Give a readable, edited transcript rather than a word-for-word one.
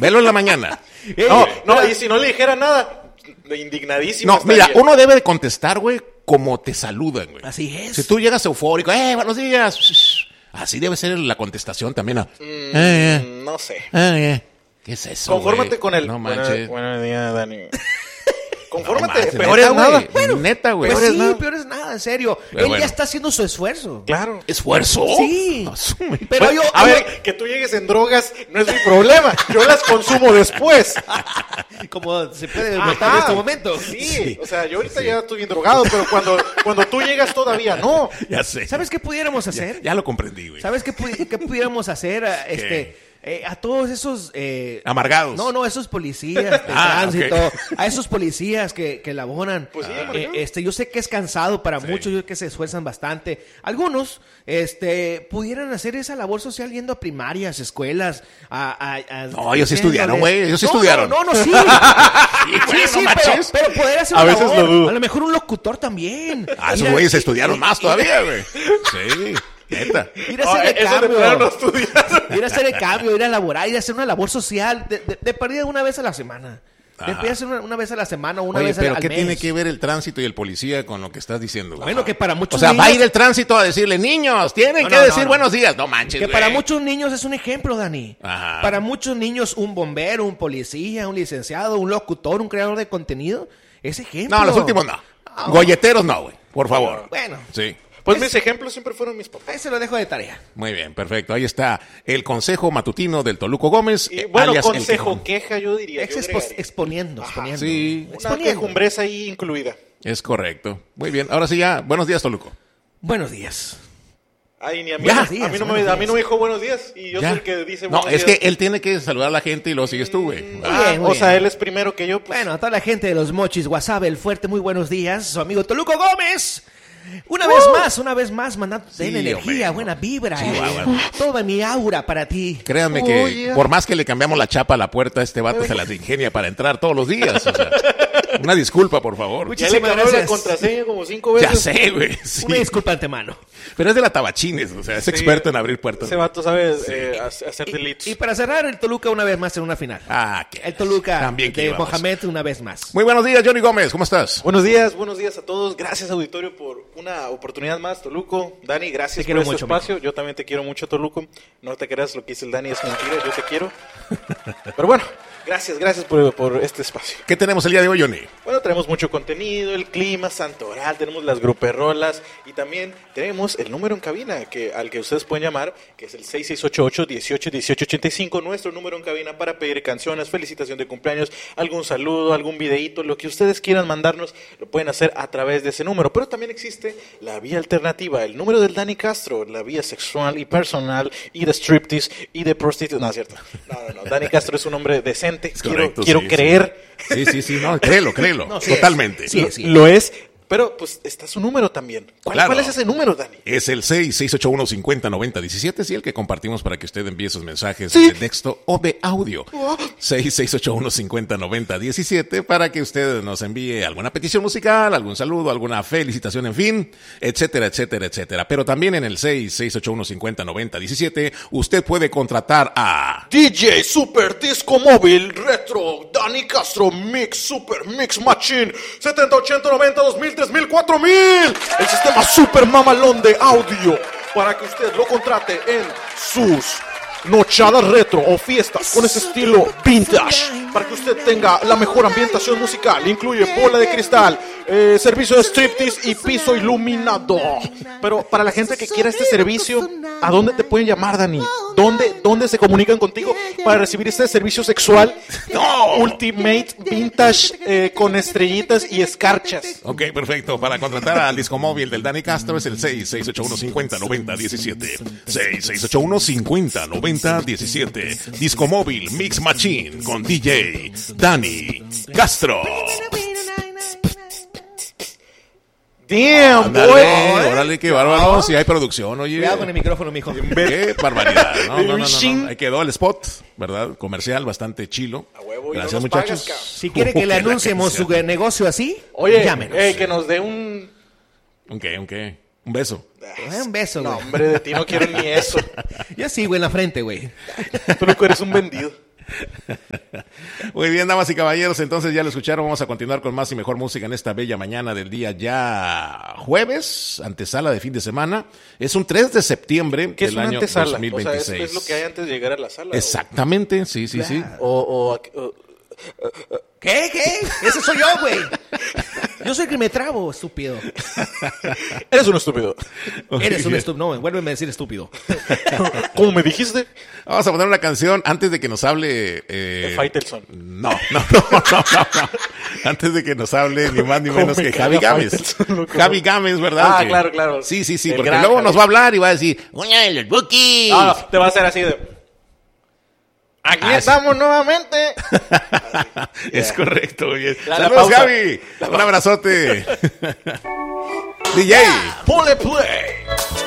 Velo en la mañana. No, y si no le dijera nada, indignadísimo. No, mira, uno debe de contestar, güey, como te saludan, güey. Así es. Si tú llegas eufórico, buenos días. Así debe ser la contestación también. No sé. ¿Qué es eso, Confórmate güey? con él. No manches. Buenos días, Dani. Confórmate, manches, peor neta, es nada. güey. Bueno, neta, güey. Pues Peor es sí, nada. peor es nada, en serio. Pero Él bueno. ya está haciendo su esfuerzo. Claro. ¿Esfuerzo? Sí. Asume. Pero Bueno, yo... a ver, que tú llegues en drogas no es mi problema. Yo las consumo después. Como se puede notar en este momento. Sí, o sea, yo ahorita ya estoy bien drogado, pero cuando tú llegas todavía no. Ya sé. ¿Sabes qué pudiéramos hacer? Ya lo comprendí, güey. ¿Sabes qué pudiéramos hacer? A todos esos... Amargados. No, esos policías de tránsito, ok. a esos policías que laboran. Pues sí, yo sé que es cansado para muchos, yo sé que se esfuerzan bastante. Algunos, pudieran hacer esa labor social yendo a primarias, escuelas, No, ellos sí estudiaron, güey, ellos sí estudiaron. No, sí. Sí, pero poder hacer A una veces labor. lo dudo. A lo mejor un locutor también. Esos güeyes estudiaron más todavía, güey. Sí, neta. Ir a hacer el Eso de cambio. plano no estudiaron. Ir a hacer el cambio, ir a laborar, ir a hacer una labor social de perdida una vez a la semana. De perdida hacer una vez a la semana o una Oye, vez pero al ¿qué mes. tiene que ver el tránsito y el policía con lo que estás diciendo, güey? Bueno, que para muchos O sea, niños... va a ir el tránsito a decirle, niños, tienen que decir buenos días. No manches, Que güey. para muchos niños es un ejemplo, Dani. Ajá. Para muchos niños, un bombero, un policía, un licenciado, un locutor, un creador de contenido, es ejemplo. No, los últimos no. Golleteros no, güey. Por favor. Bueno, Sí. Pues mis ejemplos siempre fueron mis papás. ahí se lo dejo de tarea. Muy bien, perfecto. Ahí está el consejo matutino del Toluco Gómez. Y bueno, alias El consejo, Quejón. queja, yo diría. Yo agregaría. Exponiendo. Sí. Una quejumbreza ahí incluida. Es correcto. Muy bien. Ahora sí ya. Buenos días, Toluco. Buenos días. Ay, ni a mí, Ya. a mí a mí no me dijo buenos días. Y yo Ya. soy el que dice No, buenos es días. que él tiene que saludar a la gente y luego sigues tú, güey. Muy bien, muy O sea, bien. él es primero que yo. Pues, Bueno, a toda la gente de los Mochis, Guasave, El Fuerte, muy buenos días. Su amigo Toluco Gómez. Una vez más, mandando Sí, energía, hombre. buena vibra. Chihuahua. Toda mi aura para ti. Créanme que Oye. por más que le cambiamos la chapa a la puerta, este vato se las ingenia para entrar todos los días. O sea, una disculpa, por favor. ya le Muchísimas cambió la gracias. contraseña como 5 veces. Ya sé, güey. Sí. Una disculpa antemano. Pero es de la Tabachines, o sea, es experto en abrir puertas. Ese vato sabe hacer deletes. Y para cerrar, el Toluca una vez más en una final. Qué El Toluca también que de íbamos. Mohamed una vez más. Muy buenos días, Johnny Gómez. ¿Cómo estás? Buenos días a todos. Gracias, auditorio, por una oportunidad más. Toluco, Dani, gracias Te por quiero este mucho, espacio. Yo también te quiero mucho, Toluco. No te creas, lo que dice el Dani es mentira, yo te quiero. Pero bueno, gracias por este espacio. ¿Qué tenemos el día de hoy, Johnny? Bueno, tenemos mucho contenido, el clima, Santoral, tenemos las gruperrolas y también tenemos el número en cabina al que ustedes pueden llamar, que es el 6688-181885, nuestro número en cabina para pedir canciones, felicitación de cumpleaños, algún saludo, algún videíto, lo que ustedes quieran mandarnos, lo pueden hacer a través de ese número. Pero también existe la vía alternativa, el número del Dani Castro, la vía sexual y personal y de striptease y de prostitución. No, es cierto. No. Dani Castro es un hombre decente. Es correcto, quiero sí, creer. Sí, no, créelo. No, sí totalmente. Sí. Lo es. Pero pues está su número también. Claro. ¿Cuál es ese número, Dani? Es el 6681-509017, sí, el que compartimos para que usted envíe sus mensajes Sí. de texto o de audio. 6681-509017 para que usted nos envíe alguna petición musical, algún saludo, alguna felicitación, en fin, etcétera. Pero también en el 6681-509017 usted puede contratar a... DJ Super Disco Móvil Retro Dani Castro Mix Super Mix Machine 70, 80, 90, 2000, 3000, 4000. El sistema super mamalón de audio para que usted lo contrate en sus nochadas retro o fiestas con ese estilo vintage, para que usted tenga la mejor ambientación musical. Incluye bola de cristal, servicio de striptease y piso iluminado. Pero para la gente que quiera este servicio, ¿a dónde te pueden llamar, Dani? ¿Dónde se comunican contigo para recibir este servicio sexual? ¡No! Ultimate Vintage con estrellitas y escarchas. Ok, perfecto. Para contratar al disco móvil del Dani Castro es el 6681-509017. 6681-509017. Disco móvil Mix Machine con DJ Dani Castro. Damn, Ándale, boy. órale, qué bárbaro. Si hay producción, oye. Cuidado con el micrófono, mijo. Qué barbaridad. No. Ahí quedó el spot, ¿verdad? Comercial, bastante chilo. A huevo, y Gracias, no nos muchachos. pagas, cabrón. Si quiere que le La anunciemos su canción. negocio así, Oye, llámenos. que nos dé un... ¿Un qué? Un beso. Un beso, No, güey. hombre, de ti no quiero ni eso. Yo sí, güey, en la frente, güey. Tú loco eres un vendido. Muy bien, damas y caballeros, entonces ya lo escucharon, vamos a continuar con más y mejor música en esta bella mañana del día ya jueves, antesala de fin de semana. Es un 3 de septiembre ¿Qué es del una año antesala? 2026. O sea, es lo que hay antes de llegar a la sala. Exactamente, sí. ¿Qué? Ese soy yo, güey. Yo soy el que me trabo, estúpido. Eres un estúpido. Eres un estúpido. No, vuélveme a decir estúpido. ¿Cómo me dijiste? Vamos a poner una canción antes de que nos hable... De Faitelson. No. Antes de que nos hable ni más ni menos que Javi Gámez. Javi Gámez, ¿verdad? Ah, claro. Sí, El porque gran luego Javi. nos va a hablar y va a decir, ¡Uña de los Bookies! No, te va a hacer así de... Aquí estamos nuevamente. Es correcto, muy bien. La Saludos, pausa. Javi. Un abrazote. DJ. Ponle play.